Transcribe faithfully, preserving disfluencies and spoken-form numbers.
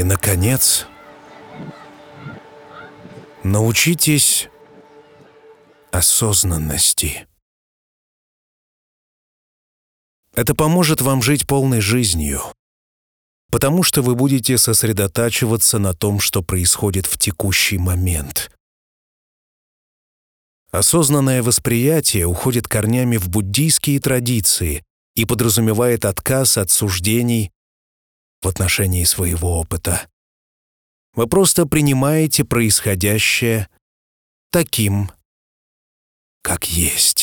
наконец, научитесь осознанности. Это поможет вам жить полной жизнью, потому что вы будете сосредотачиваться на том, что происходит в текущий момент. Осознанное восприятие уходит корнями в буддийские традиции и подразумевает отказ от суждений в отношении своего опыта. Вы просто принимаете происходящее таким, как есть.